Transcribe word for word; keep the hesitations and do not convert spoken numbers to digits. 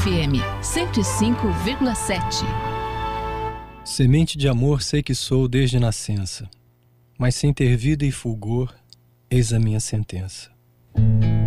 M, cento e cinco vírgula sete. Semente de amor sei que sou desde nascença, mas sem ter vida e fulgor, eis a minha sentença.